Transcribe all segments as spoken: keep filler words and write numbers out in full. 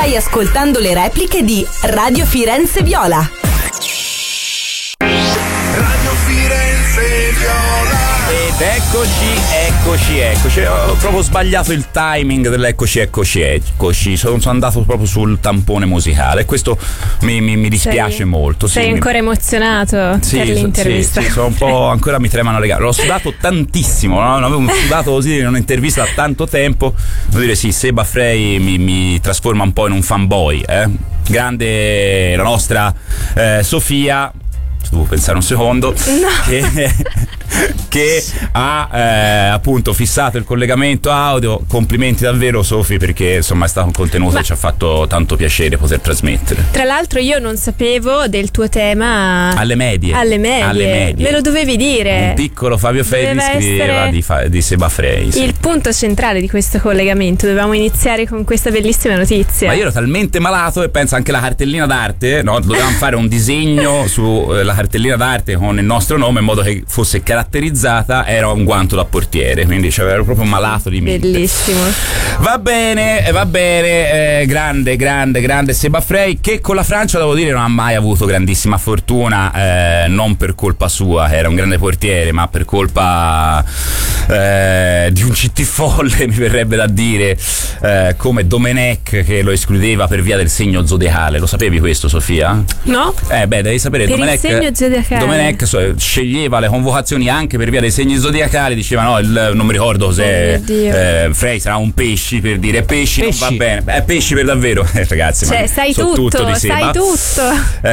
Stai ascoltando le repliche di Radio Firenze Viola. Radio Firenze Viola. Ed eccoci, eccoci, eccoci. Ho proprio sbagliato il timing dell'eccoci, eccoci, eccoci. Sono, sono andato proprio sul tampone musicale. Questo mi, mi, mi dispiace sei, molto. Sei sì, ancora mi... emozionato sì, per l'intervista? Sì, sì, sono un po'. Ancora mi tremano le gambe. L'ho sudato tantissimo, no? Non avevo sudato così in un'intervista da tanto tempo. Devo dire, sì, Seba Frey mi, mi trasforma un po' in un fanboy, eh? Grande la nostra eh, Sofia. Devo pensare un secondo. No. Che, che ha eh, appunto fissato il collegamento audio. Complimenti davvero, Sofi, perché insomma è stato un contenuto Ma... che ci ha fatto tanto piacere poter trasmettere. Tra l'altro io non sapevo del tuo tema alle medie. Alle medie, alle medie. Me lo dovevi dire. Un piccolo Fabio Ferri scriveva di, fa- di Seba Frey, sì. Il punto centrale di questo collegamento. Dovevamo iniziare con questa bellissima notizia. Ma io ero talmente malato e penso anche la cartellina d'arte, no? Dovevamo fare un disegno sulla cartellina d'arte con il nostro nome in modo che fosse caratterizzata. Era un guanto da portiere, quindi cioè, ero proprio malato di mente. Bellissimo. Va bene, va bene, eh, grande, grande, grande Seba Frey, che con la Francia devo dire non ha mai avuto grandissima fortuna, eh, non per colpa sua, era un grande portiere, ma per colpa eh, di un C T folle, mi verrebbe da dire, eh, come Domenech, che lo escludeva per via del segno zodiacale. Lo sapevi questo, Sofia? No? Eh beh, devi sapere, per Domenech, il segno zodiacale. Domenech so, sceglieva le convocazioni anche per via dei segni zodiacali, diceva no, il, non mi ricordo cos'è, oh eh, Frey sarà un pesci, per dire pesci, pesci. Non va bene, eh, pesci per davvero, eh, ragazzi, cioè ma sai so tutto, tutto di sai tutto.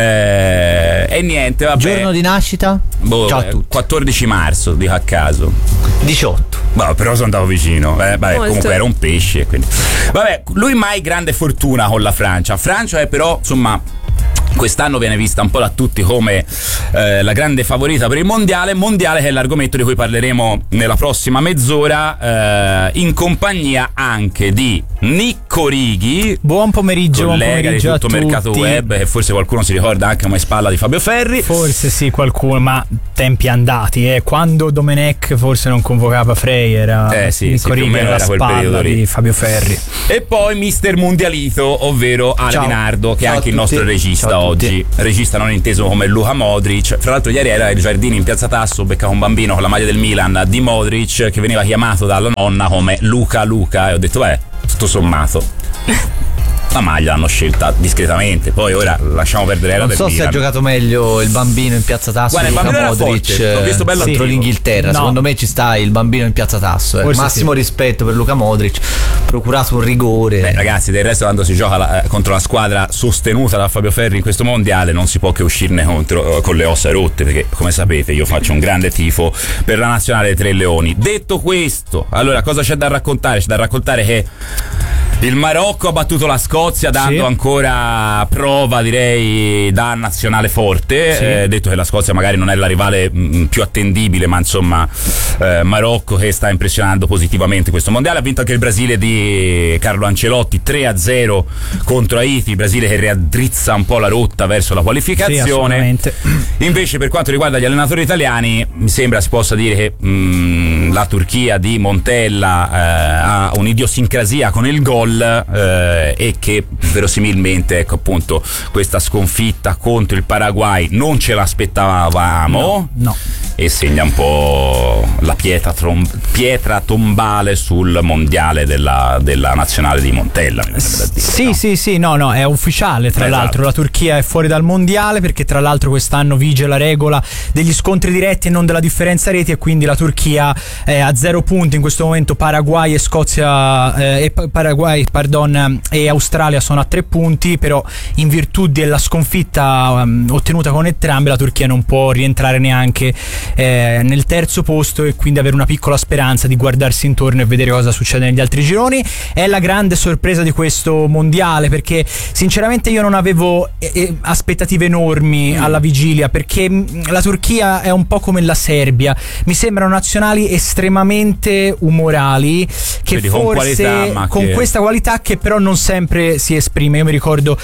Eh, e niente, vabbè. Giorno di nascita? Boh, Ciao a tutti. quattordici marzo, dico a caso. diciotto. Boh, però sono andato vicino. Eh, vabbè, Molto. comunque era un pesce e quindi. Vabbè, lui mai grande fortuna con la Francia. Francia è però, insomma, quest'anno viene vista un po' da tutti come eh, la grande favorita per il mondiale. Mondiale che è l'argomento di cui parleremo nella prossima mezz'ora, eh, in compagnia anche di Nicco Righi. Buon pomeriggio, buon collega pomeriggio di tutto a Mercato tutti. Web, che forse qualcuno si ricorda anche come spalla di Fabio Ferri. Forse sì, qualcuno, ma tempi andati, eh. Quando Domenech forse non convocava Frey, era eh sì, Nicco sì, più o Righi meno alla era quel spalla periodo lì. di Fabio Ferri. E poi mister Mundialito, ovvero Ale Ciao. Dinardo, che Ciao è anche a il nostro tutti. regista Ciao a tutti. oggi. Regista non inteso come Luka Modric. Fra l'altro ieri era il Giardini in Piazza Tasso, beccava un bambino con la maglia del Milan di Modric che veniva chiamato dalla nonna come Luca Luca, e ho detto beh, tutto sommato la maglia l'hanno scelta discretamente, poi ora lasciamo perdere la non del so Milan. se ha giocato meglio il bambino in Piazza Tasso. Guarda, il Luka bambino era Modric forte, l'ho visto bello contro attivo. l'Inghilterra. No. Secondo me ci sta il bambino in Piazza Tasso, eh. Massimo sì. rispetto per Luka Modric, procurato un rigore. Beh, ragazzi, del resto quando si gioca la, eh, contro la squadra sostenuta da Fabio Ferri in questo mondiale non si può che uscirne contro, eh, con le ossa rotte, perché come sapete io faccio un grande tifo per la nazionale dei Tre Leoni. Detto questo, allora cosa c'è da raccontare? C'è da raccontare che il Marocco ha battuto la Scozia dando sì. ancora prova, direi, da nazionale forte. Sì. Eh, detto che la Scozia magari non è la rivale mh, più attendibile, ma insomma eh, Marocco che sta impressionando positivamente questo mondiale. Ha vinto anche il Brasile di Carlo Ancelotti tre a zero contro Haiti, Brasile che raddrizza un po' la rotta verso la qualificazione. Sì, invece per quanto riguarda gli allenatori italiani mi sembra si possa dire che mh, la Turchia di Montella eh, ha un'idiosincrasia con il gol, eh, e che verosimilmente, ecco appunto, questa sconfitta contro il Paraguay non ce l'aspettavamo. No, no. E segna un po' la pietra, trom- pietra tombale sul mondiale della, della nazionale di Montella, mi verrebbe da dire, sì no? sì sì no no è ufficiale, tra Esatto. l'altro la Turchia è fuori dal mondiale, perché tra l'altro quest'anno vige la regola degli scontri diretti e non della differenza reti, e quindi la Turchia è a zero punti in questo momento. Paraguay e Scozia eh, e Paraguay pardon e Australia sono a tre punti, però in virtù della sconfitta um, ottenuta con entrambe la Turchia non può rientrare neanche eh, nel terzo posto, e quindi avere una piccola speranza di guardarsi intorno e vedere cosa succede negli altri gironi. È la grande sorpresa di questo mondiale, perché sinceramente io non avevo eh, aspettative enormi mm. alla vigilia, perché mh, la Turchia è un po' come la Serbia, mi sembrano nazionali estremamente umorali che Quindi forse con, qualità, ma con che... questa qualità che però non sempre si esprime. Io mi ricordo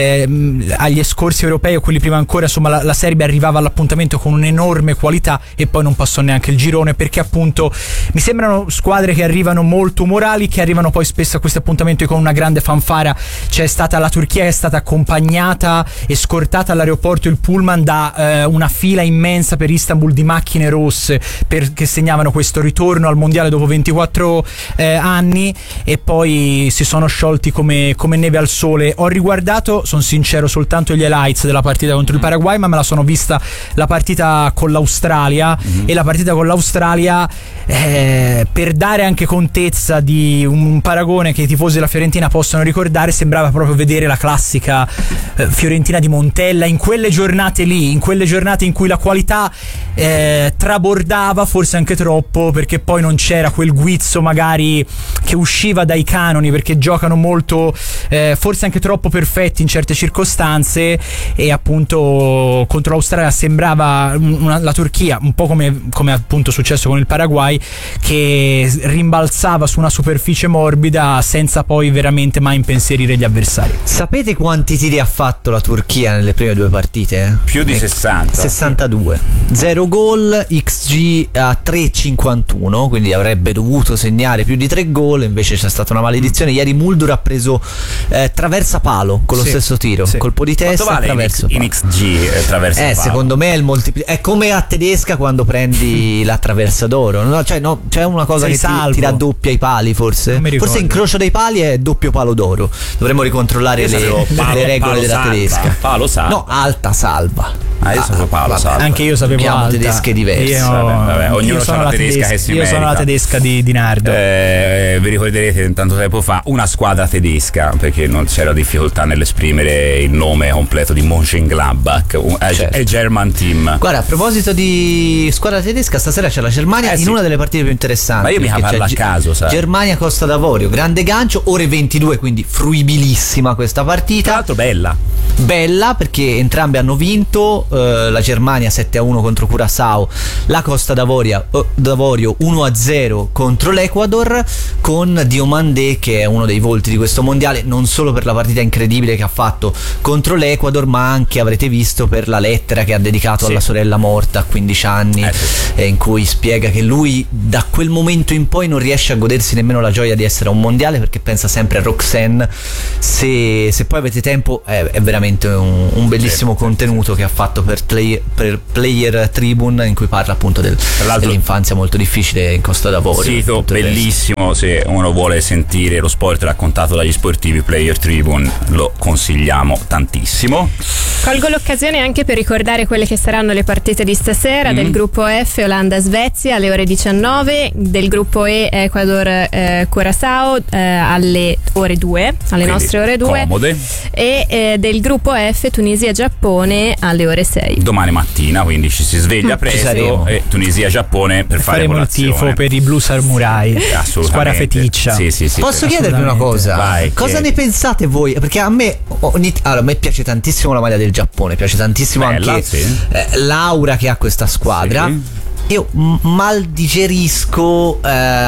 eh, agli scorsi europei o quelli prima ancora, insomma la, la Serbia arrivava all'appuntamento con un'enorme qualità e poi non passò neanche il girone, perché appunto mi sembrano squadre che arrivano molto umorali, che arrivano poi spesso a questi appuntamenti con una grande fanfara. C'è stata la Turchia che è stata accompagnata e scortata all'aeroporto il pullman da eh, una fila immensa per Istanbul di macchine rosse perché segnavano questo ritorno al mondiale dopo ventiquattro eh, anni, e poi si sono sciolti come, come neve al sole. Ho riguardato, sono sincero, soltanto gli highlights della partita contro il Paraguay, ma me la sono vista la partita con l'Australia, mm-hmm. e la partita con l'Australia eh, per dare anche contezza di un, un paragone che i tifosi della Fiorentina possono ricordare, sembrava proprio vedere la classica eh, Fiorentina di Montella in quelle giornate lì, in quelle giornate in cui la qualità eh, trabordava, forse anche troppo, perché poi non c'era quel guizzo magari che usciva dai canoni, perché giocano molto eh, forse anche troppo perfetti in certe circostanze, e appunto contro l'Australia sembrava una, la Turchia un po' come, come appunto successo con il Paraguay, che rimbalzava su una superficie morbida senza poi veramente mai impensierire gli avversari. Sapete quanti tiri ha fatto la Turchia nelle prime due partite? Più di sessanta. sessantadue. Zero gol, X G a tre virgola cinquantuno, quindi avrebbe dovuto segnare più di tre gol, invece c'è stata una maledizione. Ieri Muldur ha preso eh, traversa palo con lo sì, stesso tiro, sì. colpo di testa, vale traverso in, in X G eh, traversa eh, palo? Secondo me è il moltipli- è come a tedesca quando prendi la traversa d'oro, no? Cioè, no, c'è una cosa Sei che ti, ti raddoppia i pali, forse forse incrocio dei pali è doppio palo d'oro. Dovremmo ricontrollare le, palo, le regole palo della salva. tedesca. Palo salva. No, alta salva. Ah, io sapevo Paolo Salva. Anche io sapevo Abbiamo alta. tedesche diverse. Io, vabbè, vabbè, ognuno io ha la tedesca, tedesca che si io merita. sono la tedesca di, di Nardo. Eh, vi ricorderete tanto tempo fa una squadra tedesca, perché non c'era difficoltà nell'esprimere il nome completo di Mönchengladbach, un certo. German Team. Guarda, a proposito di squadra tedesca, stasera c'è la Germania eh, in sì. una delle partite più interessanti. Ma io mi parlo a caso, sai. Germania Costa d'Avorio, grande gancio, ore ventidue, quindi fruibilissima questa partita. Tra l'altro bella. Bella perché entrambe hanno vinto, eh, la Germania sette a uno contro Curaçao, la Costa d'Avorio, eh, d'Avorio uno a zero contro l'Ecuador, con Diomandé che è uno dei volti di questo mondiale, non solo per la partita incredibile che ha fatto contro l'Ecuador, ma anche, avrete visto, per la lettera che ha dedicato sì. alla sorella morta a quindici anni, eh, sì. eh, in cui spiega che lui da quel momento in poi non riesce a godersi nemmeno la gioia di essere a un mondiale, perché pensa sempre a Roxanne. Se, se poi avete tempo è, è veramente un, un bellissimo sì, contenuto sì, che ha fatto per, play, per Player Tribune, in cui parla appunto del, dell'infanzia molto difficile in Costa d'Avorio. Sito bellissimo, se uno vuole sentire lo sport raccontato dagli sportivi. Player Tribune lo consigliamo tantissimo. Colgo l'occasione anche per ricordare quelle che saranno le partite di stasera. Mm. Del gruppo F Olanda-Svezia alle ore diciannove, del gruppo E Ecuador-Curaçao eh, eh, alle ore due, alle Quindi, nostre ore due, comode. E eh, del gruppo F Tunisia-Giappone alle ore sei. Domani mattina, quindi ci si sveglia presto e Tunisia-Giappone per fare faremo il tifo per i Blue Samurai, squadra feticcia. Sì, sì, sì, Posso sì, chiedervi una cosa? Vai, cosa chiedi. ne pensate voi? Perché a me ogni, allora, a me piace tantissimo la maglia del Giappone, piace tantissimo Bella, anche sì. eh, l'aura che ha questa squadra. Sì. Io m- mal digerisco eh,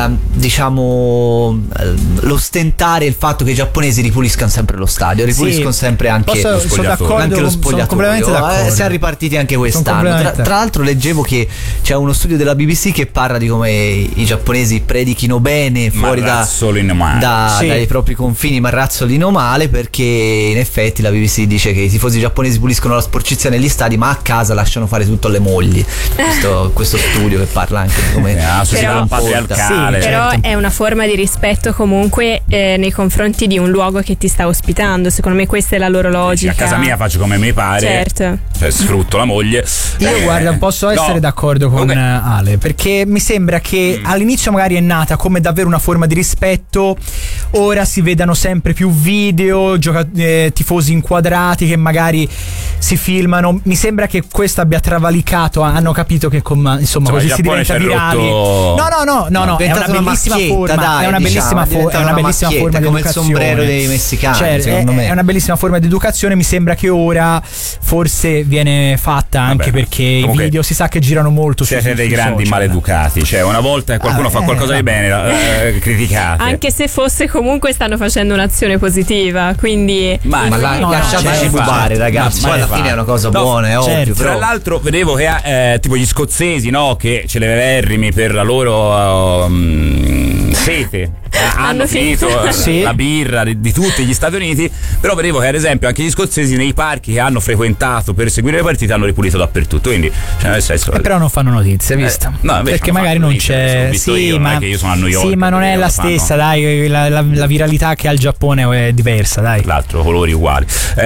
diciamo eh, l'ostentare il fatto che i giapponesi ripuliscano sempre lo stadio, ripuliscono sì, sempre anche posso, lo spogliatoio, anche lo spogliatoio. Eh, siamo ripartiti anche quest'anno. Tra, tra l'altro leggevo che c'è uno studio della B B C che parla di come i giapponesi predichino bene fuori da, da, sì. dai propri confini, marrazzolino male, perché in effetti la B B C dice che i tifosi giapponesi puliscono la sporcizia negli stadi, ma a casa lasciano fare tutto alle mogli. Questo, questo studio che parla anche di come ah, si però, patriarcale. Sì, però è una forma di rispetto comunque eh, nei confronti di un luogo che ti sta ospitando. Secondo me questa è la loro logica. A casa mia faccio come mi pare, certo. Cioè, sfrutto la moglie. Io eh, guarda, posso essere no. d'accordo con okay. Ale, perché mi sembra che mm. all'inizio magari è nata come davvero una forma di rispetto, ora si vedano sempre più video, gioca- eh, tifosi inquadrati che magari si filmano. Mi sembra che questo abbia travalicato, hanno capito che con, insomma, insomma così si diventa virali. Rotto... No, no, no, no, no, è una bellissima una forma, dai, è una bellissima, diciamo, fo- è una bellissima forma di come educazione. Il sombrero dei messicani, cioè, secondo è, me. È una bellissima forma di educazione. Mi sembra che ora forse viene fatta anche Vabbè, perché comunque, i video si sa che girano molto su siete dei sui grandi social. maleducati, cioè una volta che qualcuno Ah, fa eh, qualcosa di vabbè. bene eh, criticate. Anche se fosse, comunque stanno facendo un'azione positiva, quindi Ma, Ma la, no, lasciateci certo. pubare, ragazzi. Ma Poi alla fa. fine è una cosa No, buona, è certo. ovvio. Tra Però l'altro vedevo che eh, tipo gli scozzesi, no, che ce le verrimi per la loro um, sete hanno Hanno finito finito. eh, Sì. la birra di, di tutti gli Stati Uniti, però vedevo che ad esempio anche gli scozzesi nei parchi che hanno frequentato per seguire le partite hanno ripulito dappertutto, quindi cioè nel senso Eh, però non fanno notizie, hai visto? Eh, no, invece perché non magari fanno non notizie, c'è. sono visto Sì, io, non ma, è che io sono a New York, sì, ma non è quindi la lo fanno. stessa, dai. La, la- la viralità che ha il Giappone è diversa, dai. l'altro colori uguali.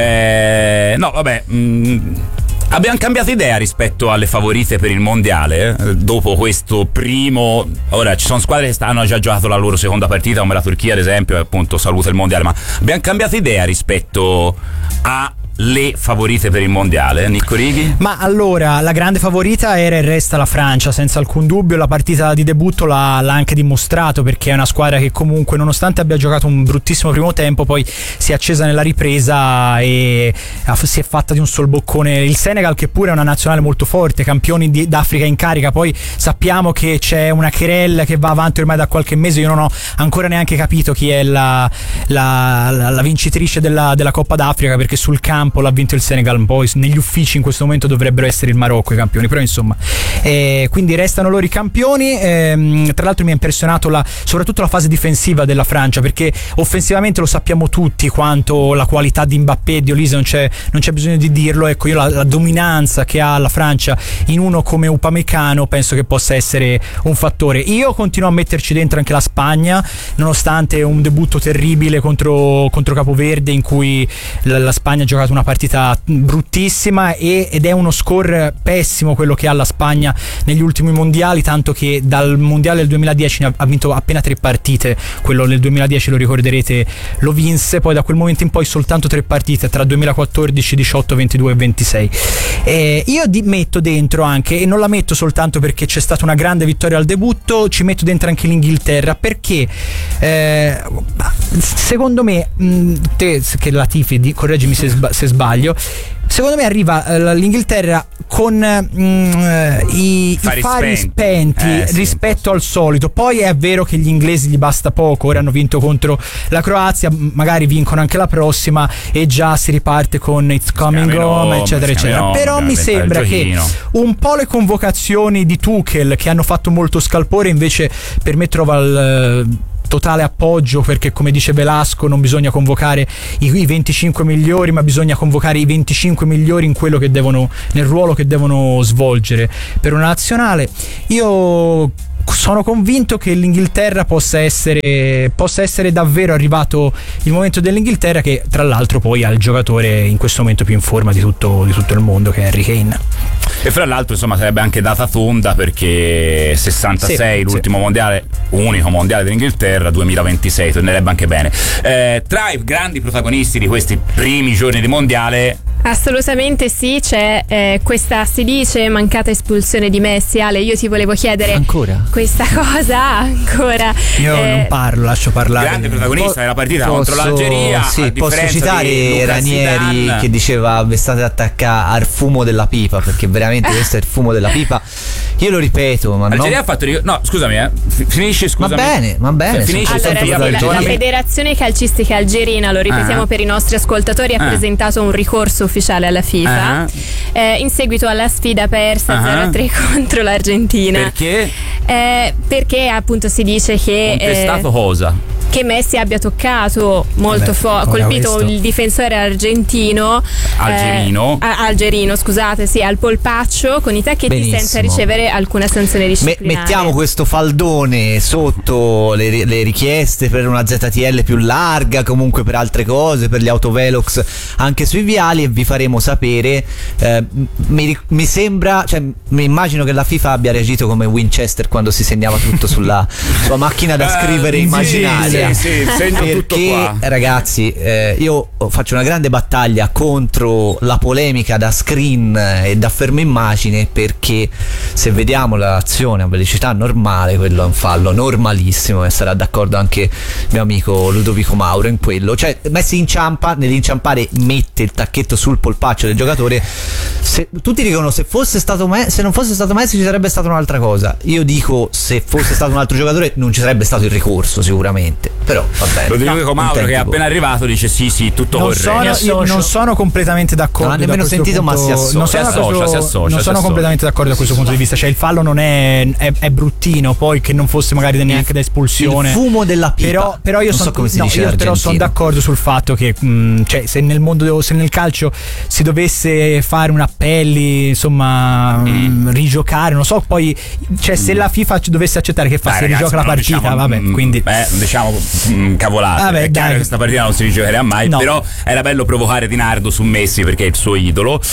Eh, no, vabbè. mh, Abbiamo cambiato idea rispetto alle favorite per il mondiale eh, dopo questo primo. Ora ci sono squadre che hanno già giocato la loro seconda partita, come la Turchia ad esempio, e appunto saluta il mondiale, ma abbiamo cambiato idea rispetto a le favorite per il mondiale, Nicco Righi? Ma allora, la grande favorita era e resta la Francia, senza alcun dubbio. La partita di debutto l'ha, l'ha anche dimostrato, perché è una squadra che comunque, nonostante abbia giocato un bruttissimo primo tempo, poi si è accesa nella ripresa e ha- si è fatta di un sol boccone il Senegal, che pure è una nazionale molto forte, campioni di- d'Africa in carica. Poi sappiamo che c'è una Querelle che va avanti ormai da qualche mese. Io non ho ancora neanche capito chi è la, la, la- la vincitrice della, della Coppa d'Africa, perché sul campo l'ha vinto il Senegal, poi negli uffici in questo momento dovrebbero essere il Marocco i campioni, però insomma eh, quindi restano loro i campioni. Ehm, tra l'altro mi ha impressionato la, soprattutto la fase difensiva della Francia, perché offensivamente lo sappiamo tutti quanto la qualità di Mbappé e di Olise, non c'è, non c'è bisogno di dirlo. Ecco, io la, la dominanza che ha la Francia in uno come Upamecano penso che possa essere un fattore. Io continuo a metterci dentro anche la Spagna, nonostante un debutto terribile contro, contro Capoverde, in cui la, la Spagna ha giocato una partita bruttissima e, ed è uno score pessimo quello che ha la Spagna negli ultimi mondiali, tanto che dal mondiale del duemiladieci ha, ha vinto appena tre partite. Quello del duemiladieci, lo ricorderete, lo vinse, poi da quel momento in poi soltanto tre partite tra duemilaquattordici, diciotto, ventidue e ventisei. E io di, metto dentro anche, e non la metto soltanto perché c'è stata una grande vittoria al debutto, ci metto dentro anche l'Inghilterra, perché eh, secondo me mh, te che la tifi, di, correggimi se, sba, se sbaglio, secondo me arriva eh, l'Inghilterra con mm, i, Fari i fari spenti. spenti Eh, sì, rispetto al solito. Poi è vero che gli inglesi gli basta poco, ora hanno vinto contro la Croazia, m- magari vincono anche la prossima e già si riparte con It's Coming Coming Home, Home, eccetera It's Coming eccetera. Home, Però bisogna mi inventare sembra il che giochino. un po' le convocazioni di Tuchel, che hanno fatto molto scalpore, invece per me trova il eh, totale appoggio, perché come dice Velasco non bisogna convocare i, i venticinque migliori, ma bisogna convocare i venticinque migliori in quello che devono, nel ruolo che devono svolgere per una nazionale. Io sono convinto che l'Inghilterra possa essere possa essere davvero arrivato il momento dell'Inghilterra, che tra l'altro poi ha il giocatore in questo momento più in forma di tutto, di tutto il mondo, che è Harry Kane. E fra l'altro insomma sarebbe anche data tonda, perché sessantasei Sì, l'ultimo sì. mondiale, unico mondiale dell'Inghilterra, duemilaventisei tornerebbe anche bene. Eh, tra i grandi protagonisti di questi primi giorni di mondiale, assolutamente sì, c'è eh, questa, si dice, mancata espulsione di Messi. Ale, io ti volevo chiedere ancora questa cosa ancora. Io eh, non parlo, lascio parlare. grande protagonista Po- della partita posso- contro l'Algeria. Sì, a posso differenza citare di Lucas Ranieri Zidane, che diceva: "Vi state attaccare al fumo della pipa", perché veramente questo è il fumo della pipa. Io lo ripeto, ma L'Algeria no. ha fatto ri- no scusami eh F- finisci Va scusami bene, va bene. Finisci sono Allora, contento sì, per la, la l'Algeria. Federazione Calcistica Algerina, lo ripetiamo Ah. per i nostri ascoltatori, ha Ah. presentato un ricorso ufficiale alla FIFA Ah. eh, in seguito alla sfida persa Ah. zero a tre contro l'Argentina. perché Eh, perché appunto si dice che eh, contestato cosa? che Messi abbia toccato molto Vabbè, fo- ora colpito questo. il difensore argentino Algerino. eh, a- algerino scusate sì al polpaccio con i tacchetti, Benissimo. senza ricevere alcuna sanzione Me- disciplinare. mettiamo questo faldone sotto le, ri- le richieste per una Z T L più larga, comunque per altre cose, per gli autovelox anche sui viali, e vi faremo sapere. Eh, mi, ri- mi sembra, cioè mi immagino che la FIFA abbia reagito come Winchester quando si segnava tutto sulla sua macchina da scrivere Eh, immaginaria. sì, sì, sì, segno tutto Perché qua. ragazzi, eh, io faccio una grande battaglia contro la polemica da screen e da fermo immagine, perché se vediamo l'azione a velocità normale, quello è un fallo normalissimo, e sarà d'accordo anche il mio amico Ludovico Mauro in quello. Cioè Messi inciampa, nell'inciampare mette il tacchetto sul polpaccio del giocatore, se, tutti dicono se fosse stato Me- se non fosse stato Messi ci sarebbe stata un'altra cosa. Io dico se fosse stato un altro giocatore non ci sarebbe stato il ricorso sicuramente. Però va bene. Lo dico Mauro che è appena arrivato dice sì sì tutto non corretto. sono, io non sono completamente d'accordo. Non ha nemmeno sentito, punto, ma si associa. Non Si sono, associa, questo, si associa, non si sono associa. completamente d'accordo da questo punto di vista. Cioè il fallo non è, è, è bruttino, poi che non fosse magari neanche da espulsione. Il fumo della pipa. Però, però io non sono so come si no, dice io in però sono argentino. d'accordo sul fatto che mh, cioè, se nel mondo se nel calcio si dovesse fare un appelli, insomma, mm. mh, rigiocare, non so, poi cioè se la FIFA dovesse accettare che fa, Dai, si ragazzi, rigioca la non partita, diciamo, vabbè, mm, quindi beh, diciamo mm, cavolate. Vabbè, è chiaro dai. che sta partita non si rigiocherà mai, No. però era bello provocare Di Nardo su Messi perché è il suo idolo.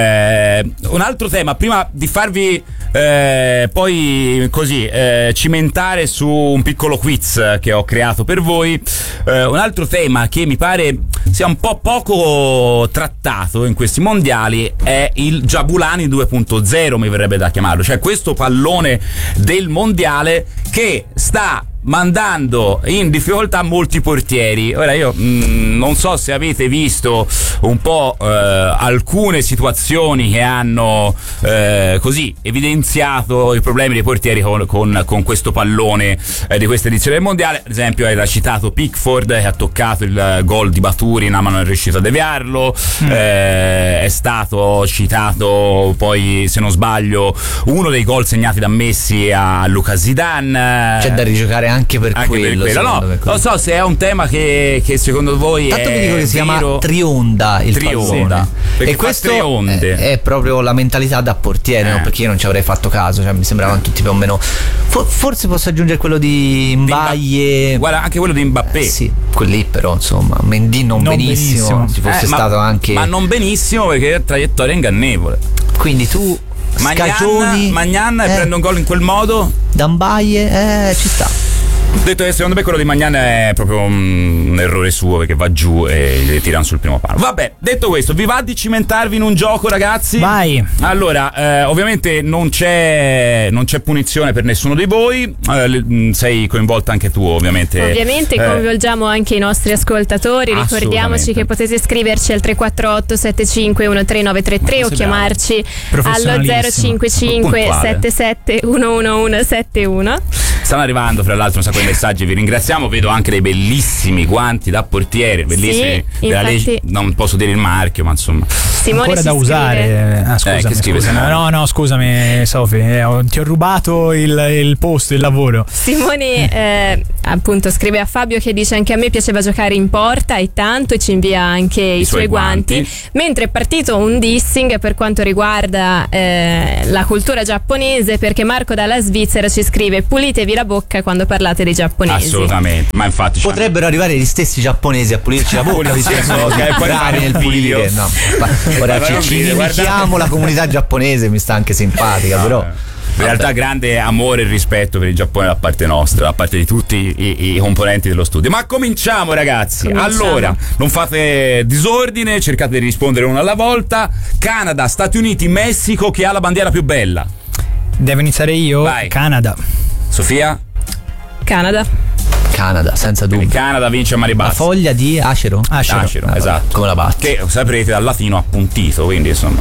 Eh, un altro tema, prima di farvi eh, poi così eh, cimentare su un piccolo quiz che ho creato per voi, eh, un altro tema che mi pare sia un po' poco trattato in questi mondiali è il Jabulani due punto zero, mi verrebbe da chiamarlo, cioè questo pallone del mondiale che sta mandando in difficoltà molti portieri. Ora io mh, non so se avete visto un po' eh, alcune situazioni che hanno eh, così evidenziato i problemi dei portieri con, con, con questo pallone eh, di questa edizione del mondiale. Ad esempio era citato Pickford che ha toccato il gol di Baturin ma non è riuscito a deviarlo. mm. eh, è stato citato poi, se non sbaglio, uno dei gol segnati da Messi a Luca Zidane. C'è da rigiocare anche per Anche quello, per quello. No, me, non so se è un tema che, che secondo voi tanto è vi dico che si chiama vero. trionda il Trionda, pallone. perché E fa questo tre onde. è, è proprio la mentalità da portiere, Eh. no? Perché io non ci avrei fatto caso, cioè mi sembravano tutti più o meno. For- forse posso aggiungere quello di Mbaye. Guarda, anche quello di Mbappé. Eh, sì, quelli lì però insomma Mendy non, Non benissimo, benissimo. ci fosse Eh, ma, stato anche. ma non benissimo perché è traiettoria ingannevole. Quindi tu Magnan, scagioni Magnan e eh, prende un gol in quel modo. da Mbaye, eh, ci sta. Detto che secondo me quello di Magnan è proprio un errore suo perché va giù e gli tirano sul primo palo. Vabbè, detto questo, vi va di cimentarvi in un gioco, ragazzi? vai. Allora, eh, ovviamente non c'è non c'è punizione per nessuno di voi. Eh, sei coinvolta anche tu, ovviamente. Ovviamente Eh, coinvolgiamo anche i nostri ascoltatori. Ricordiamoci Assolutamente. che potete scriverci al tre quattro otto sette cinque uno tre nove tre tre Ma o sei chiamarci allo Professionalissimo. zero cinque cinque Puntuale. sette sette uno uno uno sette uno. Stanno arrivando fra l'altro un sacco di messaggi, vi ringraziamo. Vedo anche dei bellissimi guanti da portiere, bellissimi. Sì, della infatti- Leg- non posso dire il marchio, ma insomma. Simone Ancora ci da scrive- usare. Ah, scusami, Eh, che scrive scusami. Simone? No, no, scusami, Sofi, eh, ho- ti ho rubato il, il posto, il lavoro. Simone eh, appunto scrive a Fabio che dice anche a me piaceva giocare in porta e tanto, e ci invia anche i, suoi suoi guanti. guanti. Mentre è partito un dissing per quanto riguarda eh, la cultura giapponese, perché Marco dalla Svizzera ci scrive pulitevi la bocca quando parlate dei giapponesi. Assolutamente, ma infatti ci Potrebbero arrivare gli stessi giapponesi a pulirci la bocca, visto che sono Ok, poi bravi fare nel un video. pulire. No, ma- ora Ma ci, non ci dire, inimichiamo guardate. la comunità giapponese, mi sta anche simpatica, No, però. eh. In realtà grande amore e rispetto per il Giappone da parte nostra, da parte di tutti i, i componenti dello studio. Ma cominciamo, ragazzi. Cominciamo. Allora, non fate disordine, cercate di rispondere uno alla volta. Canada, Stati Uniti, Messico, chi ha la bandiera più bella? Devo iniziare io? Vai. Canada. Sofia? Canada. Canada, senza Quindi dubbio. Canada vince a mari La bassi. foglia di acero? Acero. Acero, Ah, esatto. come la batti? Che saprete dal latino appuntito, quindi insomma.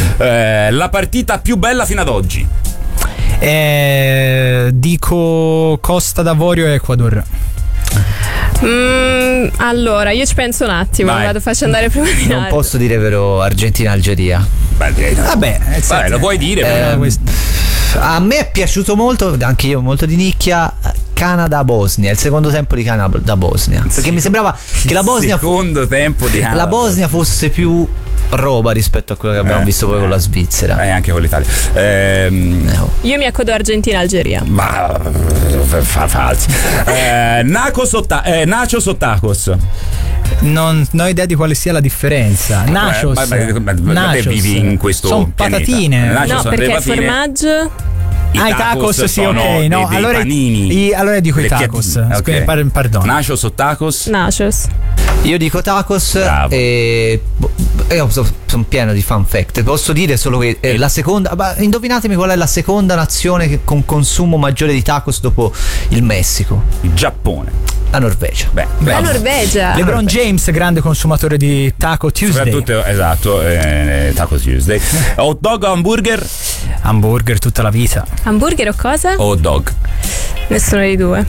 Eh, la partita più bella fino ad oggi. Eh, dico Costa d'Avorio e Ecuador. Mm, allora, io ci penso un attimo, Vai. vado faccio andare prima di Non posso dire però Argentina-Algeria. Beh, direi- Vabbè, eh, Vabbè, lo puoi dire, però. Ehm, questo- A me è piaciuto molto, anche io molto di nicchia, Canada-Bosnia, il secondo tempo di Canada-Bosnia. Perché mi sembrava che la Bosnia, fu- secondo tempo di Canada. la Bosnia fosse più roba rispetto a quello che abbiamo Eh, visto poi con la Svizzera. E anche con l'Italia. Ehm, Eh, oh. Io mi accodo Argentina-Algeria. Ma fa falsi. Eh, Nacos o ta- eh, Nachos o tacos? Non, non ho idea di quale sia la differenza. Nachos. ma- ma- ma- ma- Nachos. te vivi in questo Sono pianeta. patatine. Nachos No, sono perché delle il patatine. formaggio. I Ah, i tacos, sì, sono ok. dei- No, dei allora, panini. i- allora dico i Le tacos. piadine, ok. Scusa, par- perdono. Nachos o tacos? Nachos. Io dico tacos Bravo. e io sono son pieno di fun fact. Posso dire solo che eh, la seconda, ma indovinatemi qual è la seconda nazione che con consumo maggiore di tacos dopo il Messico. Il Giappone. La Norvegia. Beh, La beh, Norvegia. LeBron James, grande consumatore di Taco Tuesday. soprattutto, esatto, eh, Taco Tuesday. Hot dog o hamburger? Hamburger tutta la vita. Hamburger o cosa? Hot dog. Nessuno dei due.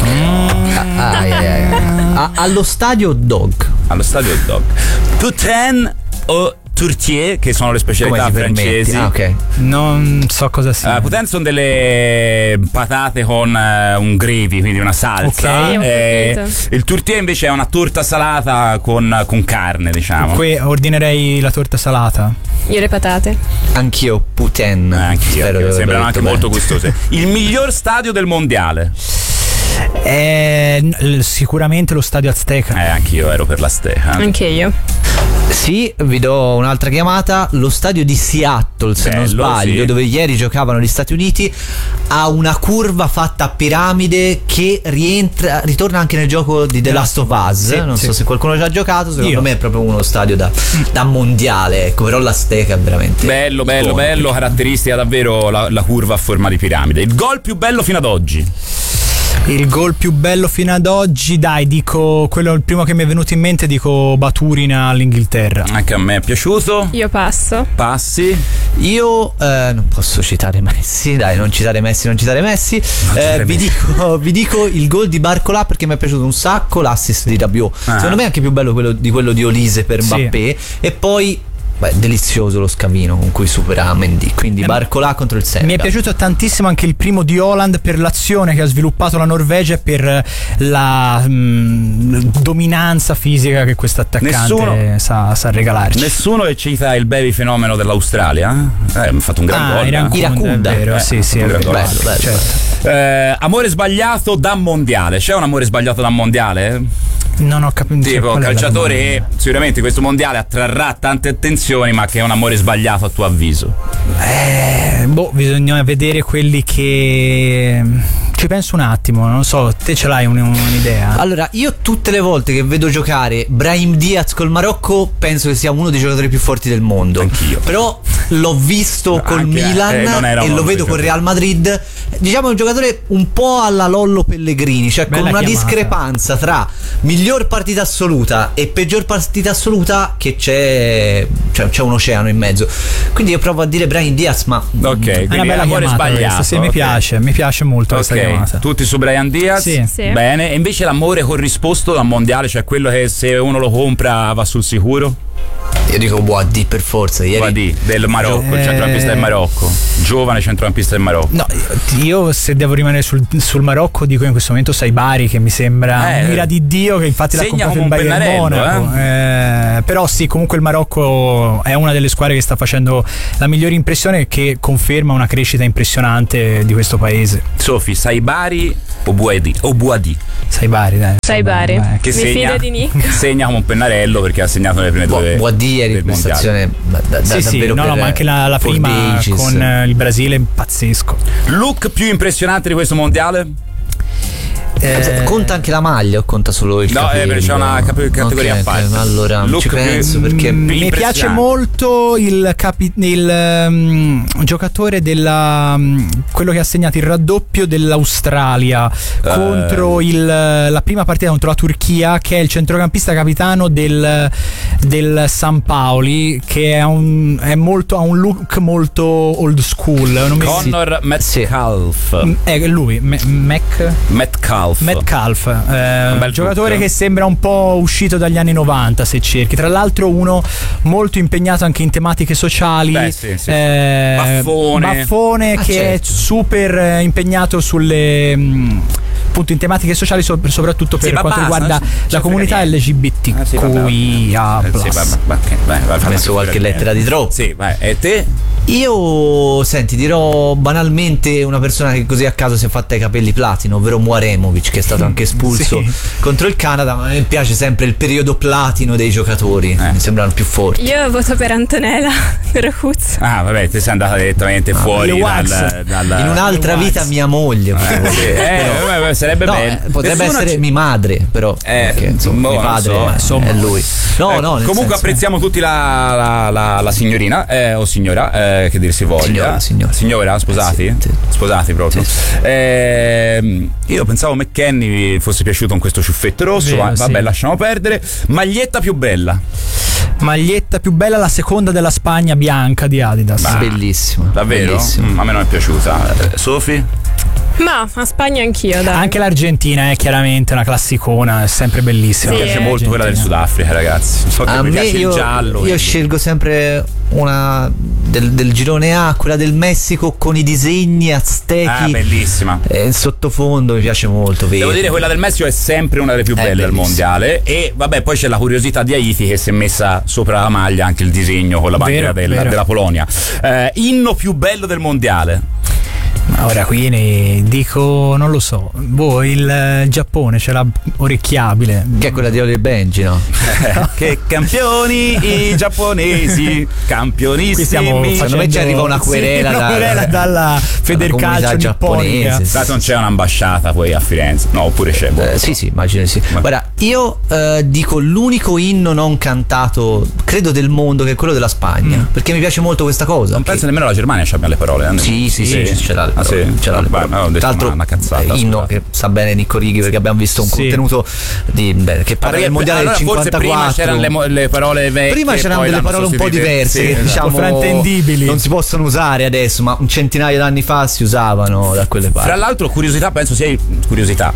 Ah, ai, ai, ai. A- allo stadio hot dog. Allo stadio hot dog. Poutine o tourtière, che sono le specialità Come ti permetti? francesi. Ah, ok. Non so cosa sia. Uh, Poutine sono delle patate con uh, un gravy, quindi una salsa. Ok, ho Eh, capito. il tourtière invece è una torta salata con, con carne, diciamo. Qui ordinerei la torta salata. Io le patate. Anch'io Putin. Eh, anch'io, Spero anch'io. di Sembrano averlo anche detto molto bene. gustose. Il miglior stadio del mondiale. Eh, n- sicuramente lo stadio Azteca. Eh, anch'io ero per la Steca. Anche io. Sì, vi do un'altra chiamata. Lo stadio di Seattle, se non Bello, sbaglio, sì. dove ieri giocavano gli Stati Uniti, ha una curva fatta a piramide che rientra, ritorna anche nel gioco di The Last of Us. Sì, non sì. so se qualcuno ci ha giocato, secondo Io. me è proprio uno stadio da, da mondiale. Ecco, però l'Azteca è veramente Bello, bello, iconico. bello, caratteristica davvero la, la curva a forma di piramide. Il gol più bello fino ad oggi. Il gol più bello fino ad oggi, dai, dico quello, il primo che mi è venuto in mente, dico Baturin all'Inghilterra. Anche a me è piaciuto. Io passo. Passi. Io eh, non posso citare Messi, dai, non citare Messi, non citare Messi. Eh, vi, dico, vi dico il gol di Barcola perché mi è piaciuto un sacco, l'assist di Rabiot. Ah. Secondo me è anche più bello quello di quello di Olise per Sì. Mbappé. E poi, beh, delizioso lo scavino con cui supera Mendy. Quindi Eh, Barcola contro il Senegal. Mi è piaciuto tantissimo anche il primo di Haaland per l'azione che ha sviluppato la Norvegia e per la mh, dominanza fisica che questo attaccante Nessuno- sa, sa regalarci. Nessuno che cita il baby fenomeno dell'Australia? Eh, ha fatto un gran Ah, gol. Iracunda, Iracunda. è vero, Eh, sì, sì, è bello, vero. bello, bello. Certo. Eh, amore sbagliato da mondiale. C'è un amore sbagliato da mondiale? Non ho capito. Tipo qual è la calciatore che domanda. sicuramente questo mondiale attrarrà tante attenzioni, ma che è un amore sbagliato a tuo avviso. Eh, boh, bisogna vedere quelli che. Ci penso un attimo, non so, te ce l'hai un- un'idea? Allora, io tutte le volte che vedo giocare Brahim Diaz col Marocco penso che sia uno dei giocatori più forti del mondo. Anch'io. Però l'ho visto col Anche, Milan eh, non era e uno lo dei vedo con giocatori. Real Madrid. Diciamo è un giocatore un po' alla Lollo Pellegrini, cioè Bella con una chiamata. discrepanza tra miglior partita assoluta e peggior partita assoluta che c'è, cioè, c'è un oceano in mezzo. Quindi io provo a dire Brahim Diaz, ma Ok, È quindi una bella amore chiamata sbagliato. questa, sì, mi ok. piace, mi piace molto questa Ok, chiamata. tutti su Brian Diaz? Sì. Sì. Bene, e invece l'amore corrisposto da mondiale, cioè quello che se uno lo compra va sul sicuro? io dico Boadi per forza. Ieri Guardi, del Marocco, il Eh. centrocampista del Marocco. Giovane centrocampista del Marocco. No, io se devo rimanere sul, sul Marocco dico in questo momento Saibari, che mi sembra Eh, un'ira di Dio, che infatti l'ha segna comprato il come un Bayern pennarello, Monaco. Eh, però sì, comunque il Marocco è una delle squadre che sta facendo la migliore impressione e che conferma una crescita impressionante di questo paese. Sofi, Saibari o Buadi? O Buadi? Saibari, dai. Saibari. Dai. Che Mi segna, fido di Nick. segna come un pennarello perché ha segnato nelle prime Bo- due Boadi ieri del mondiale. prestazione da, da, Sì, sì, davvero no, no, per- ma anche la, la for prima the ages. con eh, il Brasile pazzesco. Look più impressionante di questo mondiale? Eh, Conta anche la maglia o conta solo il No, eh, capello? perché c'è una cap- categoria Ok, a parte. ok, allora Look ci più- penso perché Mm, mi piace impressionante. molto il, capi- il um, giocatore della um, quello che ha segnato il raddoppio dell'Australia Eh. contro il, la prima partita contro la Turchia, che è il centrocampista capitano del, del San Paoli, che è un, è molto, ha un look molto old school. Non mi Connor Metcalf. Mm, è lui, Me- Mac Metcalf. Metcalf, eh, Un bel un giocatore look. che sembra un po' uscito dagli anni novanta, se cerchi. Tra l'altro uno molto impegnato anche in tematiche sociali. Beh, sì, sì. eh, Baffone. Baffone Ah, che certo. è super eh, impegnato sulle mh, appunto in tematiche sociali, so- soprattutto per Sì, ma quanto basta, riguarda non ci- la ci comunità frega niente. L G B T Ah, sì, vabbè, Q I A Eh, sì, vabbè, va- ok, vai, vai, ha fammi messo qualche figurare lettera bene. di troppo. Sì, vai. E te? Io, senti, dirò banalmente una persona che così a caso si è fatta i capelli platino, ovvero Muaremovic, che è stato anche espulso Sì. contro il Canada, ma mi piace sempre il periodo platino dei giocatori, Eh. mi sembrano più forti. Io voto per Antonella Rocuzzo. Ah, vabbè, te sei andata direttamente fuori le dal, wax. dal- In un'altra Wax. vita mia moglie, potevo Eh, sì, dire. eh, Però- vabbè, sarebbe no, bello. eh, potrebbe Nessuno essere ci- mia madre, però Eh, perché, insomma, boh, mio non padre so, è- insomma. è lui. No, Eh, no, nel comunque senso- apprezziamo tutti la, la, la, la signorina eh, o signora eh, che dir si voglia. Signora, signora. Signora, sposati? Eh, sì, sì. Sposati proprio. Sì. Eh, io pensavo McKenny fosse piaciuto con questo ciuffetto rosso, Vero, ma vabbè, sì. lasciamo perdere. Maglietta più bella. Maglietta più bella, la seconda della Spagna bianca di Adidas. Bah. Bellissimo. Davvero? Bellissimo. Mm, a me non è piaciuta. Eh, Sofi? Ma a Spagna anch'io, dai. Anche l'Argentina è chiaramente una classicona, è sempre bellissima. Mi Sì, piace eh. molto quella del Sudafrica, ragazzi. So che A mi me piace io, il giallo. io quindi- scelgo sempre una del, del girone A, quella del Messico con i disegni aztechi. Ah, bellissima. E il sottofondo mi piace molto. Devo verde. dire, quella del Messico è sempre una delle più È belle del bellissima. mondiale. E vabbè, poi c'è la curiosità di Haiti che si è messa sopra la maglia anche il disegno con la bandiera Vero, della, vero. della Polonia. Eh, inno più bello del mondiale. Ma ora qui ne dico, non lo so. Boh, il eh, Giappone ce l'ha orecchiabile. Che è quella di Oliver Benji, no? Che campioni i giapponesi, campionissimi. Qui stiamo Secondo me ci arriva una querela sì, una da- querela dalla Federcalcio comunità nipponica. giapponese. Dato non c'è un'ambasciata poi a Firenze. No, oppure c'è. boh. Eh, sì, sì, immagino di sì. Ma- Guarda, io eh, dico l'unico inno non cantato, credo, del mondo, che è quello della Spagna. Perché mi piace molto questa cosa. Non che- penso nemmeno la Germania ci abbia le parole. eh? Sì, sì, sì, ce l'ha le Ah, parole, sì? ce l'ha le Beh, parole. no, ho detto Tra l'altro, una, una cazzata. eh, inno scusate. che sa bene Nicco Righi, perché abbiamo visto un Sì. contenuto di, beh, che parla Perché- del mondiale allora, del forse cinquantaquattro. prima c'erano le, mo- le parole vecchie. Prima c'erano poi delle l'hanno parole un po' sostituite. diverse Sì, che esatto. diciamo fraintendibili. non si possono usare adesso, ma un centinaio d'anni fa si usavano da quelle parti. Fra l'altro, curiosità, penso sia il, curiosità,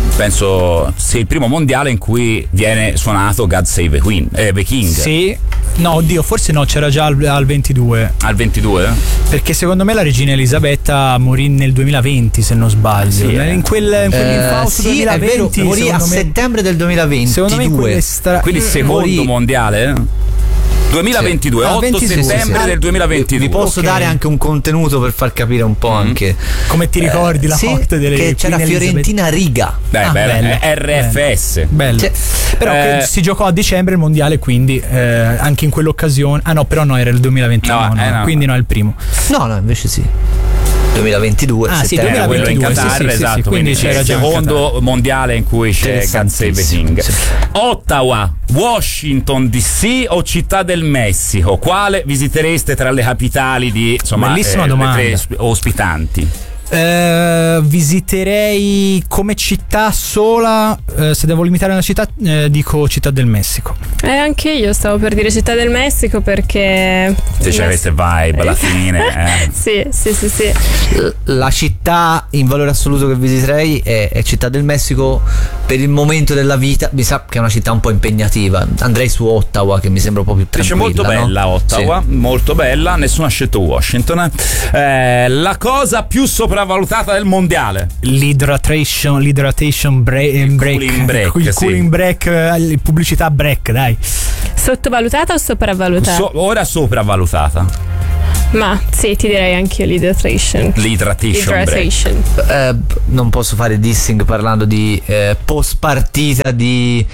penso sia il primo mondiale in cui viene suonato God Save the Queen, eh, the King. Sì. No, oddio, forse no, c'era già al, al ventidue. Al ventidue? Perché secondo me la regina Elisabetta morì nel duemilaventi, se non sbaglio. Sì, eh. in quel, in quell'infausto Eh, sì, è vero, duemilaventi. morì a secondo me- settembre del duemilaventidue. Secondo me in quelle stra- Quindi secondo morì- mondiale? duemilaventidue, Sì. Ah, otto ventidue, settembre sì. del duemilaventidue. Vi posso Ok. dare anche un contenuto per far capire un po' anche come ti ricordi la sì, morte delle che c'era Queen Elizabeth? Fiorentina Riga. Dai, Ah, bella, bello, è R F S. Bello. Sì. Però Eh, che si giocò a dicembre il mondiale, quindi eh, anche in quell'occasione. Ah no, però no, era il duemilaventuno, No, no, eh, no. quindi no, è il primo. No, no, invece sì. duemilaventidue, Ah, sì, settembre. Era quello in duemilaventidue, Qatar, sì, sì, sì, esatto, sì, quindi quindi c'è c'era il già in secondo mondiale in cui c'è God Save the Interessantissimo, King. sì. Ottawa, Washington D C o Città del Messico? Quale visitereste tra le capitali di, insomma, Bellissima eh, le domanda. tre osp- ospitanti? Eh, visiterei come città sola, eh, se devo limitare una città, eh, dico Città del Messico. Eh, anche io stavo per dire Città del Messico perché... Se c'è queste vibe alla fine. Eh. Sì, sì, sì, sì. La città in valore assoluto che visiterei è, è Città del Messico per il momento della vita. Mi sa che è una città un po' impegnativa. Andrei su Ottawa, che mi sembra un po' più Dice tranquilla. molto no? bella Ottawa, Sì. molto bella, nessuno ha scelto Washington. Eh, la cosa più sopravvalutata del mondiale? L'hydratation, l'hydratation break, Il break, cooling break, il sì. cooling break, eh, pubblicità break, dai. Sottovalutata o sopravvalutata? So- ora sopravvalutata. Ma sì, ti direi anche io l'hydration. L'hydration break. Hydration. Eh, non posso fare dissing parlando di eh, post partita di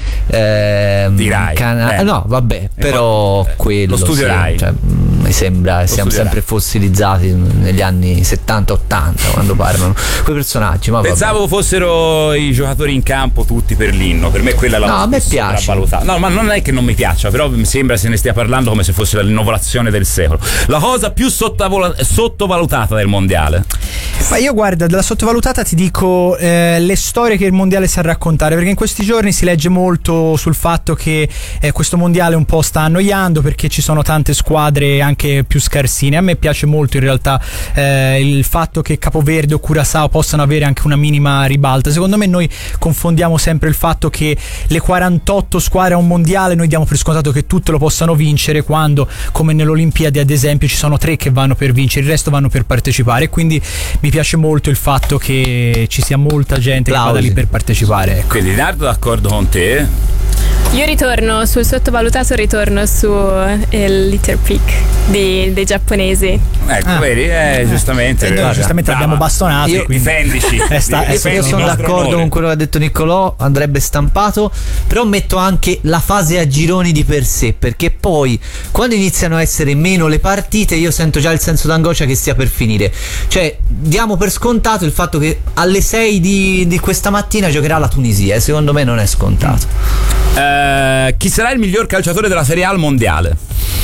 ehm, Di Rai. Cana- Eh. no vabbè, però poi, eh, quello lo studio sì, Rai. cioè, mh, mi sembra siamo studio sempre Rai. fossilizzati negli anni settanta ottanta quando parlano quei personaggi, ma vabbè. Pensavo fossero i giocatori in campo tutti per l'inno. Per me quella è la No, cosa a me più piace. sopravvalutata. No, ma non è che non mi piaccia, però mi sembra se ne stia parlando come se fosse l'innovazione del secolo. La cosa più sottavola- sottovalutata del mondiale. Ma io guarda, della sottovalutata ti dico eh, le storie che il mondiale sa raccontare, perché in questi giorni si legge molto sul fatto che eh, questo mondiale un po' sta annoiando perché ci sono tante squadre anche più scarsine. A me piace molto in realtà eh, il fatto che Capoverde o Curaçao possano avere anche una minima ribalta. Secondo me noi confondiamo sempre il fatto che le quarantotto squadre a un mondiale noi diamo per scontato che tutte lo possano vincere, quando come nelle Olimpiadi ad esempio ci sono tre che vanno per vincere, il resto vanno per partecipare, e quindi mi piace molto il fatto che ci sia molta gente Applausi. che vada lì per partecipare, ecco. Quindi Nardo d'accordo con te? Io ritorno sul sottovalutato, ritorno su eh, il Little Peak di- dei giapponesi. Ecco, Ah. vedi? Eh, giustamente. E noi Guarda, giustamente brava. abbiamo bastonato, Io- quindi Difendici. Eh, sta- eh, Difendi Io il sono nostro d'accordo onore. con quello che ha detto Niccolò, andrebbe stampato, però metto anche la fase a gironi di per sé, perché poi quando iniziano a essere meno le partite io sento già il senso d'angoscia che stia per finire. Cioè diamo per scontato il fatto che alle sei di, di questa mattina giocherà la Tunisia, e secondo me non è scontato. Eh, chi sarà il miglior calciatore della Serie A al mondiale?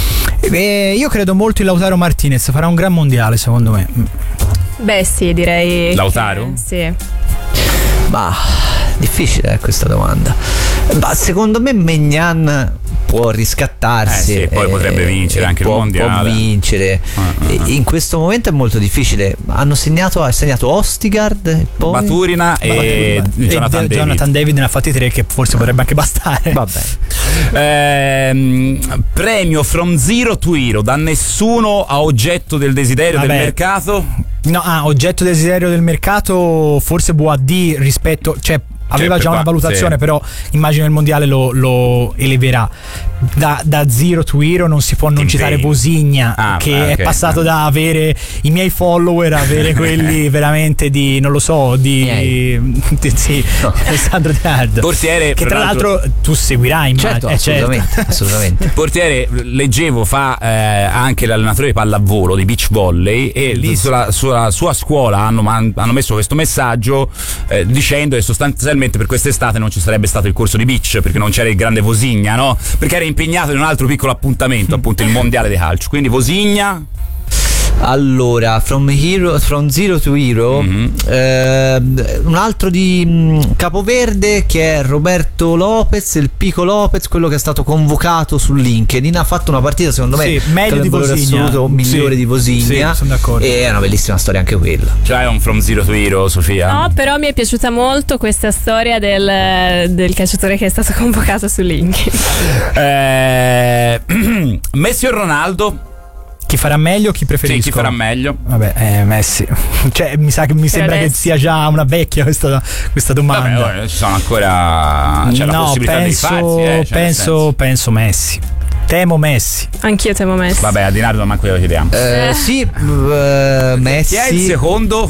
Eh, io credo molto in Lautaro Martinez, farà un gran mondiale secondo me. Beh sì, direi Lautaro? che- sì. Ma difficile eh, questa domanda. Ma secondo me Maignan può riscattarsi. Eh sì, poi potrebbe vincere anche il può, mondiale. Può vincere. Ah, ah, E ah. in questo momento è molto difficile. Hanno segnato, ha segnato Ostigard, e poi Baturina e E Jonathan De- David. Jonathan David ne ha fatti tre, che forse potrebbe anche bastare. Va bene. Ehm, premio From Zero to Hero, da nessuno a oggetto del desiderio Vabbè. del mercato. No, ah, oggetto desiderio del mercato, forse Boadì rispetto, cioè aveva per già una qua- valutazione, sì. però immagino il mondiale lo, lo eleverà. Da, da Zero to Hero non si può non Tim citare Payne. Bosigna, Ah, che ah, ok. è passato da avere i miei follower a avere quelli veramente di, non lo so, di, Miei. di sì, Alessandro De Nardo. Portiere, Che tra fra l'altro tu seguirai, immagino. Certo, eh, certo. assolutamente, assolutamente. Portiere, leggevo, fa eh, anche l'allenatore di pallavolo, di beach volley, e sulla, sulla sua scuola hanno, man- hanno messo questo messaggio eh, dicendo che sostanzialmente per quest'estate non ci sarebbe stato il corso di beach perché non c'era il grande Vosigna, no? Perché era impegnato in un altro piccolo appuntamento, appunto il mondiale di calcio. Quindi Vosigna. Allora, From, Hero, from Zero to Hero, Mhm. ehm, un altro di mh, Capoverde che è Roberto Lopez, il Pico Lopez, quello che è stato convocato su LinkedIn. Ha fatto una partita secondo me Sì, meglio con il di valore Vosigna. assoluto migliore Sì, di Vosigna. sì, sono d'accordo. E è una bellissima storia anche quella. C'hai un From Zero to Hero, Sofia? No, però mi è piaciuta molto questa storia del, del calciatore che è stato convocato su LinkedIn. Eh, Messi o Ronaldo? Chi farà meglio, chi Sì, preferisco? chi farà meglio? Vabbè, eh, Messi. Cioè, mi sa che mi sembra che adesso. sia già una vecchia questa, questa domanda. Vabbè, ora ci sono ancora. C'è la no, possibilità penso, di rifarsi, eh, cioè, nel penso, senso. penso Messi. Temo Messi. Anch'io temo Messi. Vabbè, a Dinardo manco glielo chiediamo. Eh, sì, eh, Messi. Chi è il secondo?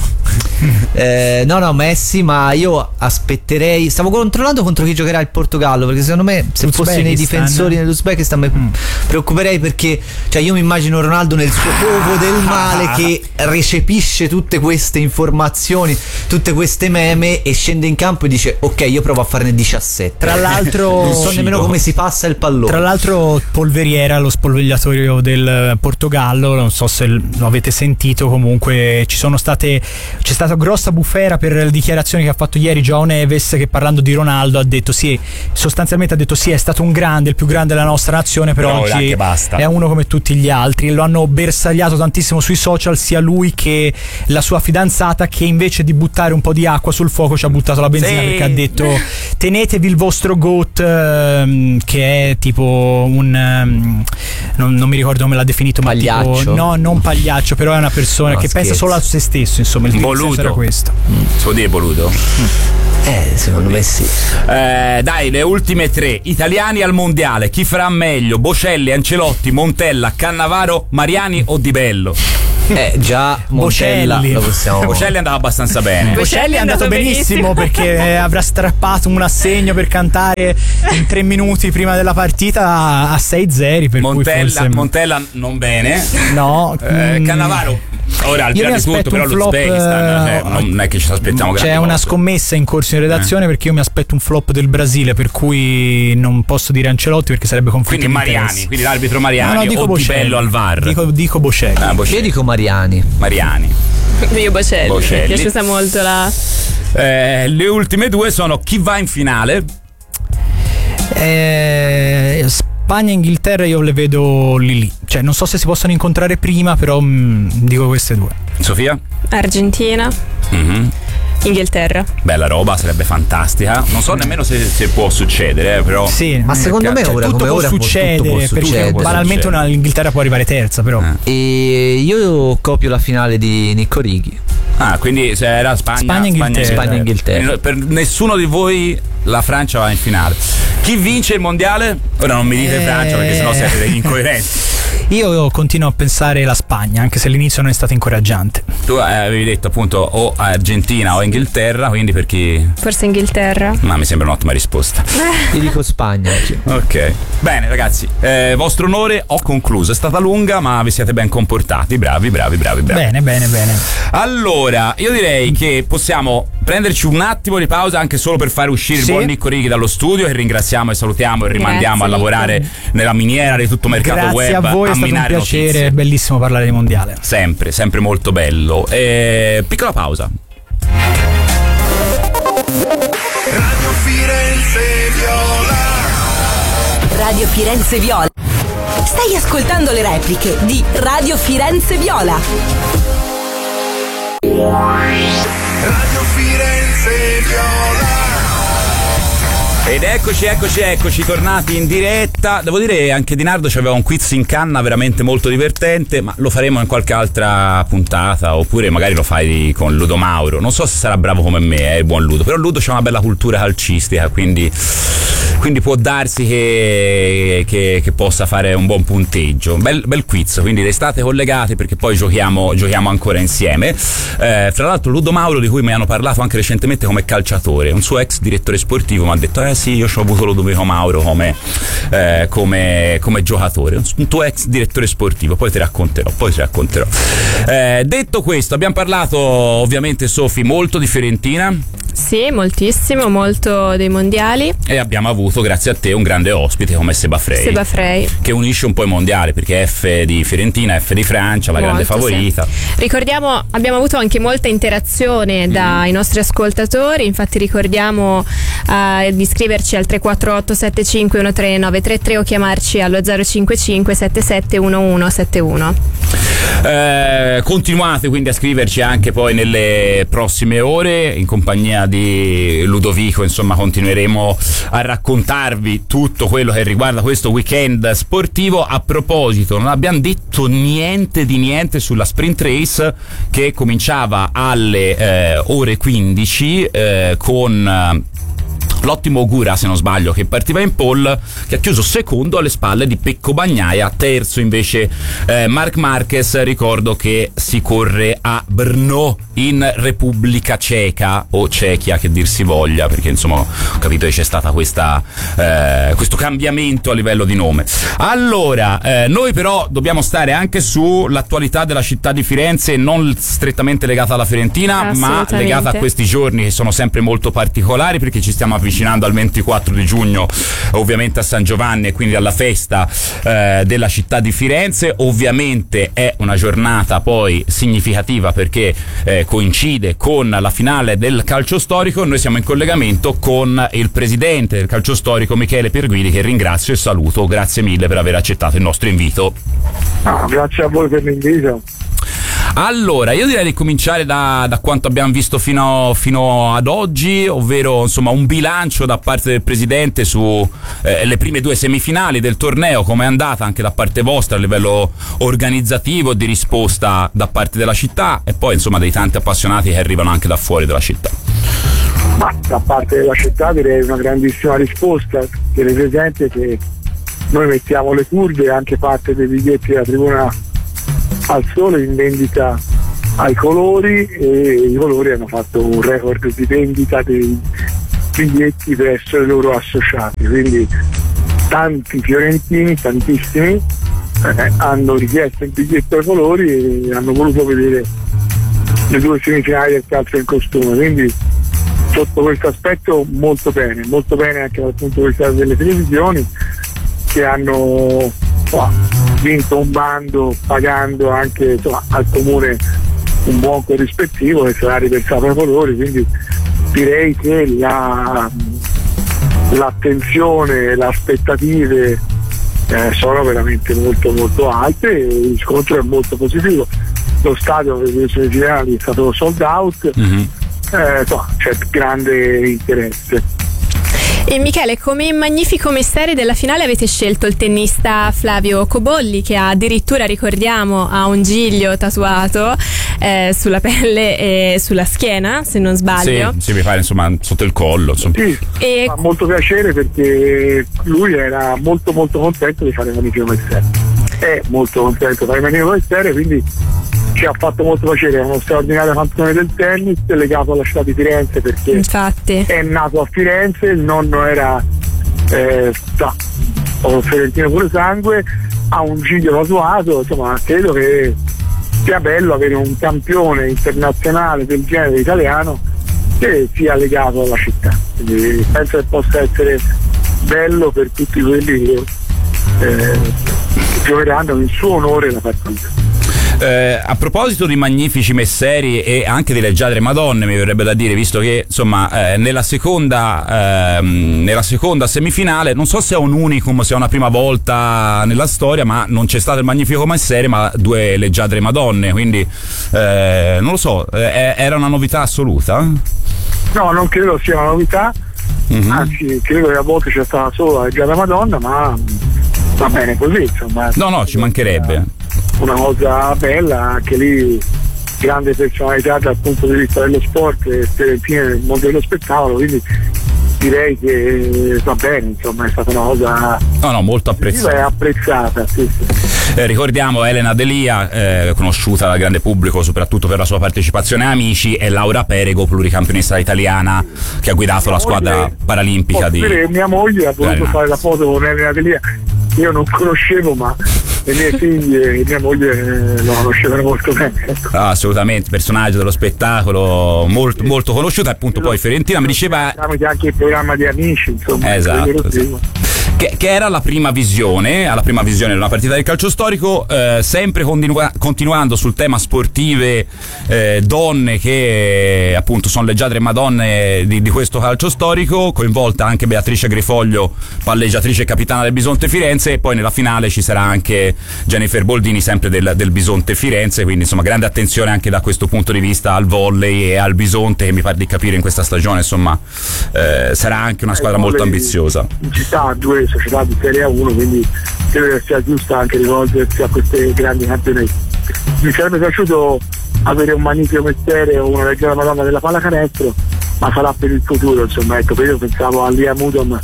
Eh, no, no, Messi, ma io aspetterei. Stavo controllando contro chi giocherà il Portogallo, perché secondo me se fossi nei Uzbekistan. difensori nell'Uzbekistan mi Mm. preoccuperei, perché cioè io mi immagino Ronaldo nel suo covo del male che recepisce tutte queste informazioni, tutte queste meme e scende in campo e dice ok, io provo a farne diciassette. Tra l'altro, non so nemmeno come si passa il pallone. Tra l'altro Polveriera, lo spogliatoio del Portogallo, non so se lo avete sentito, comunque ci sono state c'è stata grossa bufera per le dichiarazioni che ha fatto ieri João Neves, che parlando di Ronaldo ha detto sì, sostanzialmente ha detto sì, è stato un grande, il più grande della nostra nazione, però Però ora oggi anche basta. è uno come tutti gli altri. Lo hanno bersagliato tantissimo sui social, sia lui che la sua fidanzata, che invece di buttare un po' di acqua sul fuoco ci ha buttato la benzina, Sì. perché ha detto tenetevi il vostro GOAT, ehm, che è tipo un ehm, non, non mi ricordo come l'ha definito, ma Pagliaccio? tipo, no, non pagliaccio, però è una persona No, che pensa scherzo. solo a se stesso, insomma, il Voluto. senso era questo. Si può dire voluto? Eh, secondo me sì. Eh, dai, le ultime tre. Italiani al mondiale. Chi farà meglio? Bocelli, Ancelotti, Montella, Cannavaro, Mariani o Di Bello? Eh, già Montella Bocelli. lo possiamo. Bocelli andava abbastanza bene. Bocelli è andato benissimo, perché eh, avrà strappato un assegno per cantare in tre minuti prima della partita a sei zero, per Montella, cui forse Montella non bene. no. Eh, mm, Cannavaro. Ora al di Io là mi di tutto, aspetto però un flop, l'Uzbekistan, cioè, eh, non è che ci aspettiamo grandi C'è una cose. scommessa in corso in redazione, perché io mi aspetto un flop del Brasile, per cui non posso dire Ancelotti perché sarebbe conflitto Quindi di Mariani, interessi. quindi l'arbitro Mariani No, no, dico o Di Bocelli. Bello al V A R. Dico, dico Bocelli. Ah, Bocelli. Io dico Mariani. Mariani. Io Bocelli. Bocelli. Mi è piaciuta molto la. Eh, le ultime due sono chi va in finale. Eh, Spagna e Inghilterra io le vedo lì lì. Cioè non so se si possono incontrare prima, però mh, dico queste due. Sofia? Argentina, Mhm. Inghilterra. Bella roba, sarebbe fantastica. Non so nemmeno se, se può succedere, eh, però. Sì, Ma secondo me cioè, ora tutto come può ora può- tutto succedere, può perché succedere. banalmente una, l'Inghilterra può arrivare terza, però. Eh. E io copio la finale di Nicco Righi. Ah, quindi se era Spagna, Spagna, Inghilterra. Spagna, Inghilterra. Per nessuno di voi la Francia va in finale. Chi vince il mondiale? Ora non mi dite Eh. Francia, perché sennò siete degli incoerenti. Io continuo a pensare la Spagna, anche se l'inizio non è stato incoraggiante. Tu eh, avevi detto appunto o Argentina o Inghilterra, quindi per chi. Forse Inghilterra. Ma mi sembra un'ottima risposta. Io dico Spagna. Sì. Ok. Bene, ragazzi, eh, vostro onore, ho concluso. È stata lunga, ma vi siete ben comportati. Bravi, bravi, bravi, bravi. Bene, bene, bene. Allora, io direi che possiamo prenderci un attimo di pausa anche solo per fare uscire Sì. il buon Nicco Righi dallo studio, che ringraziamo e salutiamo e rimandiamo Grazie, a lavorare Nicco. nella miniera di tutto mercato Grazie web a voi, è stato un minare piacere, notizie. bellissimo parlare di mondiale. Sempre, sempre molto bello. Eh, piccola pausa. Radio Firenze Viola. Radio Firenze Viola. Stai ascoltando le repliche di Radio Firenze Viola. Radio Firenze Viola. Ed eccoci, eccoci, eccoci, tornati in diretta. Devo dire, anche Di Nardo c'aveva un quiz in canna veramente molto divertente, ma lo faremo in qualche altra puntata, oppure magari lo fai con Ludo Mauro. Non so se sarà bravo come me, eh, il buon Ludo, però Ludo c'ha una bella cultura calcistica, quindi, quindi può darsi che, che, che possa fare un buon punteggio. Bel, bel quiz, quindi restate collegati perché poi giochiamo, giochiamo ancora insieme. Eh, fra l'altro Ludo Mauro, di cui mi hanno parlato anche recentemente come calciatore, un suo ex direttore sportivo mi ha detto: eh sì, io ci ho avuto Ludovico Mauro come, eh, come, come giocatore, un tuo ex direttore sportivo, poi ti racconterò, poi ti racconterò. Eh, detto questo, abbiamo parlato ovviamente, Sofi, molto di Fiorentina. Sì, moltissimo, molto dei mondiali. E abbiamo avuto, grazie a te, un grande ospite come Seba Frey, Seba Frey, che unisce un po' i mondiali, perché F di Fiorentina, F di Francia, la molto, grande favorita. Sì. Ricordiamo, abbiamo avuto anche molta interazione dai mm. nostri ascoltatori, infatti ricordiamo uh, di iscriverci al tre quattro otto sette cinque uno tre nove tre tre o chiamarci allo zero cinque cinque sette sette uno uno sette uno. Eh, continuate quindi a scriverci anche poi nelle prossime ore in compagnia di Ludovico, insomma continueremo a raccontarvi tutto quello che riguarda questo weekend sportivo. A proposito, non abbiamo detto niente di niente sulla sprint race che cominciava alle eh, ore quindici eh, con l'ottimo Ogura, se non sbaglio, che partiva in pole, che ha chiuso secondo alle spalle di Pecco Bagnaia, terzo invece eh, Marc Marquez. Ricordo che si corre a Brno in Repubblica Ceca, o Cechia che dir si voglia, perché insomma ho capito che c'è stata questa eh, questo cambiamento a livello di nome. Allora, eh, noi però dobbiamo stare anche sull'attualità della città di Firenze, non strettamente legata alla Fiorentina, ma legata a questi giorni che sono sempre molto particolari, perché ci stiamo avvicinando al ventiquattro di giugno, ovviamente a San Giovanni, e quindi alla festa eh, della città di Firenze. Ovviamente è una giornata poi significativa perché eh, coincide con la finale del calcio storico. Noi siamo in collegamento con il presidente del calcio storico, Michele Perguidi, che ringrazio e saluto. Grazie mille per aver accettato il nostro invito. Ah, grazie a voi per l'invito. Allora, io direi di cominciare da, da quanto abbiamo visto fino, fino ad oggi, ovvero insomma un bilancio da parte del presidente su eh, le prime due semifinali del torneo, come è andata anche da parte vostra a livello organizzativo, di risposta da parte della città, e poi insomma dei tanti appassionati che arrivano anche da fuori della città. Ma da parte della città direi una grandissima risposta. Tiene presente che noi mettiamo le curve e anche parte dei biglietti della tribuna al sole in vendita ai colori, e i colori hanno fatto un record di vendita dei biglietti presso i loro associati, quindi tanti fiorentini, tantissimi eh, hanno richiesto il biglietto ai colori e hanno voluto vedere le due semifinali del calcio in costume, quindi sotto questo aspetto molto bene, molto bene anche dal punto di vista delle televisioni, che hanno oh, vinto un bando pagando anche insomma, al comune un buon corrispettivo che sarà riversato ai colori, quindi direi che la, l'attenzione e le aspettative eh, sono veramente molto molto alte e il riscontro è molto positivo. Lo stadio per le semifinali è stato sold out, mm-hmm. eh, insomma, c'è grande interesse. E Michele, come magnifico mestiere della finale avete scelto il tennista Flavio Cobolli, che ha addirittura, ricordiamo, ha un giglio tatuato eh, sulla pelle e sulla schiena, se non sbaglio. Sì, sì, mi pare, insomma, sotto il collo. Insomma. Sì, e... fa molto piacere perché lui era molto molto contento di fare il magnifico mestiere. È molto contento di fare il magnifico mestiere, quindi ci ha fatto molto piacere. È uno straordinario campione del tennis legato alla città di Firenze, perché infatti è nato a Firenze, il nonno era eh, no, fiorentino pure sangue, ha un giglio tatuato, insomma credo che sia bello avere un campione internazionale del genere italiano che sia legato alla città, quindi penso che possa essere bello per tutti quelli che eh, giocheranno in suo onore la partita. Eh, a proposito di magnifici messeri e anche di leggiadre madonne, mi verrebbe da dire, visto che insomma eh, nella seconda ehm, nella seconda semifinale, non so se è un unicum, se è una prima volta nella storia, ma non c'è stato il magnifico messere ma due leggiadre madonne, quindi eh, non lo so, eh, era una novità assoluta? No, non credo sia una novità, mm-hmm. anzi credo che a volte c'è stata solo la leggiadra madonna, ma va bene così, insomma. No, no, ci mancherebbe. Una cosa bella, anche lì grande personalità dal punto di vista dello sport e Fiorentina nel mondo dello spettacolo, quindi direi che va bene, insomma, è stata una cosa no, no, molto apprezzata. È apprezzata, sì, sì. Eh, ricordiamo Elena Delia, eh, conosciuta dal grande pubblico soprattutto per la sua partecipazione a Amici, e Laura Perego, pluricampionessa italiana che ha guidato mia la squadra moglie, paralimpica di dire, mia moglie ha voluto fare la foto con Elena Delia, io non conoscevo, ma le mie figlie e mia moglie lo conoscevano molto bene. Ah, assolutamente, personaggio dello spettacolo molto, sì. molto conosciuto, appunto. Poi Fiorentina mi diceva tramite anche il programma di Amici, insomma. Esatto, sì. che, che era la prima visione alla prima visione di una partita del calcio storico, eh, sempre continua, continuando sul tema sportive, eh, donne che appunto sono leggiadre madonne di, di questo calcio storico, coinvolta anche Beatrice Grifoglio, palleggiatrice e capitana del Bisonte Firenze, e poi nella finale ci sarà anche Jennifer Boldini, sempre del, del Bisonte Firenze, quindi insomma grande attenzione anche da questo punto di vista al volley e al Bisonte, che mi pare di capire in questa stagione insomma eh, sarà anche una squadra molto ambiziosa. In città due società di Serie A uno, quindi credo che sia giusto anche rivolgersi a queste grandi campionati. Mi sarebbe piaciuto avere un magnifico mestiere o una leggera madonna della pallacanestro, ma sarà per il futuro, insomma, ecco, perché io pensavo a Lia Mudom,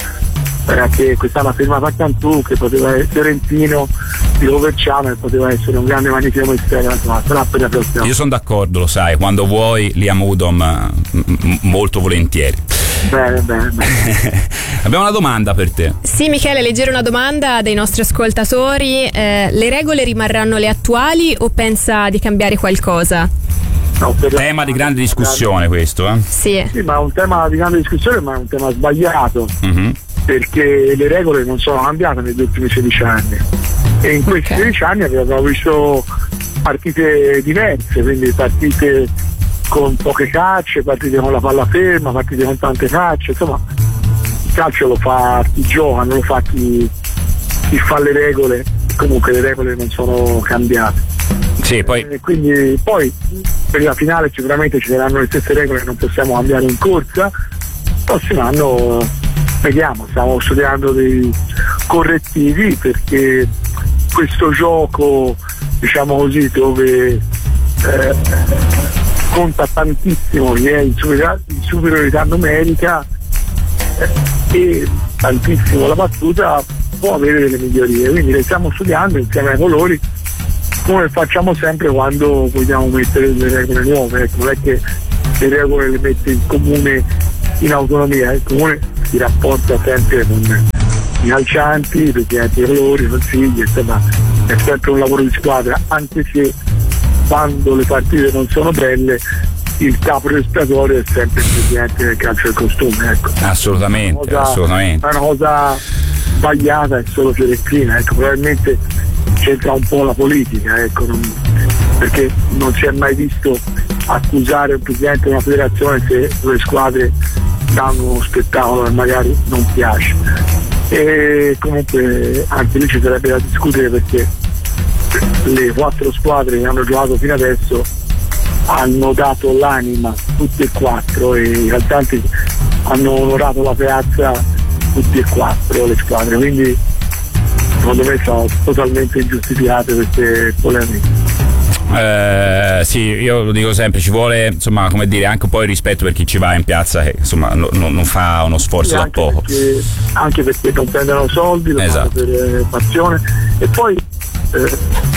che quest'anno ha firmato a Cantù, che poteva essere fiorentino di Coverciano e poteva essere un grande magnifico mestiere, insomma, sarà per la prossima. Io sono d'accordo, lo sai, quando vuoi Lia Mudom m- molto volentieri. Bene, bene, bene. Abbiamo una domanda per te. Sì, Michele, leggere una domanda dei nostri ascoltatori. Eh, le regole rimarranno le attuali o pensa di cambiare qualcosa? No, tema di grande discussione questo, eh? Sì. Sì, ma è un tema di grande discussione, ma è un tema sbagliato, mm-hmm. perché le regole non sono cambiate negli ultimi sedici anni e in questi okay. sedici anni abbiamo visto partite diverse, quindi partite con poche calce, partite con la palla ferma, partite con tante calce, insomma il calcio lo fa chi gioca, non lo fa chi, chi fa le regole, comunque le regole non sono cambiate. Sì, poi... E quindi poi per la finale sicuramente ci saranno le stesse regole, non possiamo cambiare in corsa. Il prossimo anno vediamo, stiamo studiando dei correttivi, perché questo gioco, diciamo così, dove eh, conta tantissimo chi è in superiorità, in superiorità numerica eh, e tantissimo la battuta, può avere delle migliorie, quindi le stiamo studiando insieme ai colori, come facciamo sempre quando vogliamo mettere delle regole nuove. Ecco, non è che le regole le mette il comune in autonomia, il comune si rapporta sempre con i calcianti, i presidenti dei colori, i consigli, insomma è sempre un lavoro di squadra, anche se quando le partite non sono belle il capo espiatorio è sempre il presidente del calcio del costume, ecco. Assolutamente, è cosa, assolutamente. È una cosa sbagliata, è solo Fiorentina, ecco, probabilmente c'entra un po' la politica, ecco, non, perché non si è mai visto accusare un presidente di una federazione se le squadre danno uno spettacolo che magari non piace. E comunque anche lì ci sarebbe da discutere, perché le quattro squadre che hanno giocato fino adesso hanno dato l'anima tutte e quattro, e i calcianti hanno onorato la piazza tutti e quattro le squadre, quindi secondo me sono totalmente ingiustificate queste polemiche. Eh, sì, io lo dico sempre, ci vuole insomma, come dire, anche un po' di rispetto per chi ci va in piazza, che insomma no, no, non fa uno sforzo da poco, perché, anche perché non prendono soldi, lo esatto. fanno per eh, passione, e poi eh,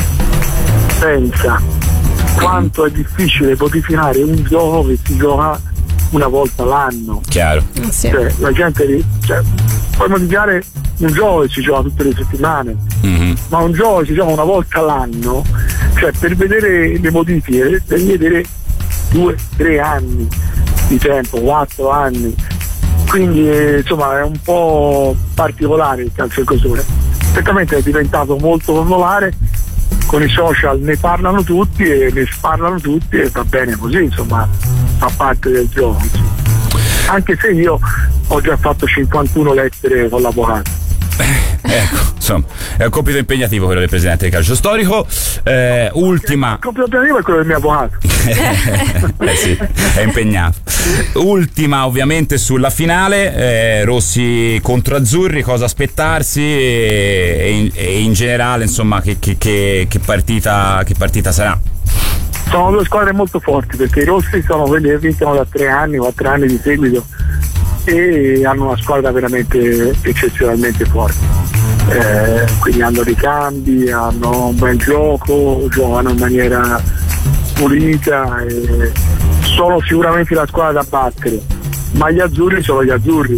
pensa quanto è difficile modificare un gioco che si gioca una volta l'anno. Chiaro. Sì. Cioè, la gente, cioè, puoi modificare un gioco che si gioca tutte le settimane, mm-hmm. ma un gioco che si gioca una volta l'anno, cioè per vedere le modifiche devi vedere due, tre anni di tempo, quattro anni, quindi eh, insomma è un po' particolare il calcio del costume. perfettamente, è diventato molto popolare, con i social ne parlano tutti e ne sparlano tutti e va bene così, insomma, fa parte del gioco, insomma. Anche se io ho già fatto cinquantuno lettere con l'avvocato. Ecco, insomma, è un compito impegnativo quello del presidente del calcio storico. Eh, ultima. Il compito impegnativo è quello del mio avvocato. eh sì, è impegnato. Ultima, ovviamente, sulla finale, eh, Rossi contro Azzurri, cosa aspettarsi e, e, in, e in generale, insomma, che, che, che, che partita che partita sarà? Sono due squadre molto forti, perché i Rossi sono quelli che vincono da tre anni, quattro anni di seguito e hanno una squadra veramente eccezionalmente forte, eh, quindi hanno ricambi, hanno un bel gioco, giocano in maniera pulita e sono sicuramente la squadra da battere, ma gli azzurri sono gli azzurri,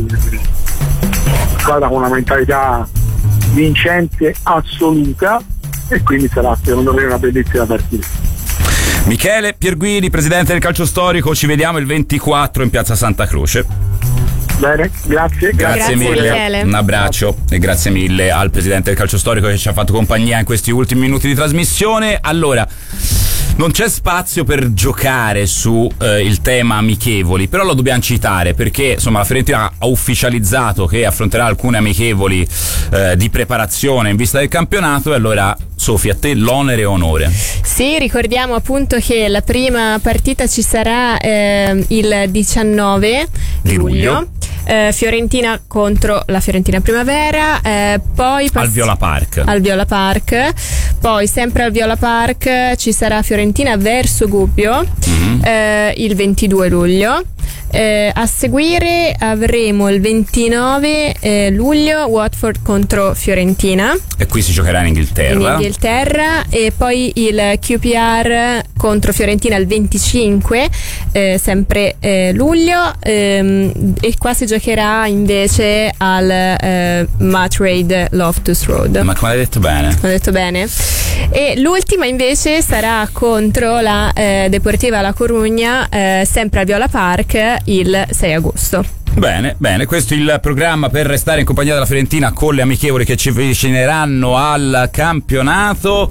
una squadra con una mentalità vincente assoluta e quindi sarà secondo me una bellissima partita. Michele Pierguidi, presidente del calcio storico, ci vediamo il ventiquattro in piazza Santa Croce. Bene, grazie, grazie, grazie mille, Michele. Un abbraccio e grazie mille al presidente del calcio storico che ci ha fatto compagnia in questi ultimi minuti di trasmissione. Allora, non c'è spazio per giocare su eh, il tema amichevoli, però lo dobbiamo citare perché insomma la Fiorentina ha ufficializzato che affronterà alcune amichevoli eh, di preparazione in vista del campionato e allora Sofia, a te l'onere e onore. Sì, ricordiamo appunto che la prima partita ci sarà eh, il diciannove Di luglio. luglio. Eh, Fiorentina contro la Fiorentina Primavera, eh, poi pass- Al Viola Park. al Viola Park, poi sempre al Viola Park ci sarà Fiorentina verso Gubbio Mm-hmm. eh, il ventidue luglio. Eh, a seguire avremo il ventinove eh, luglio Watford contro Fiorentina E qui si giocherà in Inghilterra. in Inghilterra e poi il Q P R contro Fiorentina il venticinque eh, sempre eh, luglio ehm, e qua si giocherà invece al eh, Matrade Loftus Road. Ma come hai detto bene? Ho detto bene. E l'ultima invece sarà contro la eh, Deportiva La Corugna eh, sempre al Viola Park il sei agosto. Bene, bene, questo è il programma per restare in compagnia della Fiorentina con le amichevoli che ci avvicineranno al campionato.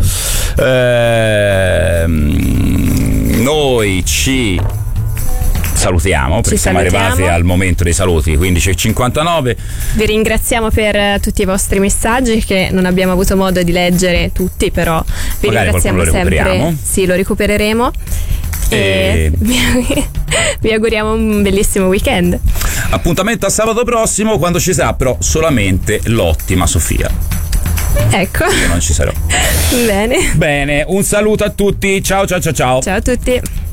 Ehm, noi ci salutiamo perché Ci siamo salutiamo. arrivati al momento dei saluti, quindici e cinquantanove. Vi ringraziamo per eh, tutti i vostri messaggi che non abbiamo avuto modo di leggere tutti, però vi Magari ringraziamo qualcuno lo sempre. recuperiamo. Sì, lo recupereremo. E E- vi, vi auguriamo un bellissimo weekend. Appuntamento a sabato prossimo quando ci sarà però solamente l'ottima Sofia. Ecco. Io non ci sarò. Bene. Bene, un saluto a tutti. Ciao ciao ciao ciao. Ciao a tutti.